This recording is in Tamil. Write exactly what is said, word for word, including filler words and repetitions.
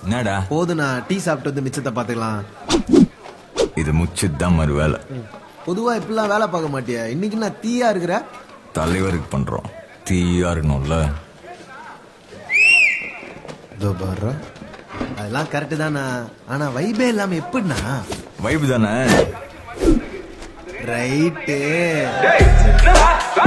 என்னடா போதுண்ணா, டீ சாப்பிட்டு வந்து மிச்சத்தை பாத்துக்கலாம். இது முச்சுதான் மறு வேலை. பொதுவா இப்படிலாம் வேலை பார்க்க மாட்டியா? இன்னைக்கு நான் தீயா இருக்கிற. தலைவருக்கு பண்றோம், தீயா இருக்கணும்ல. அதெல்லாம் கரெக்டு தானா, ஆனா வைபே இல்லாம எப்படின்னா? வைப் தானே. ரைட்டு.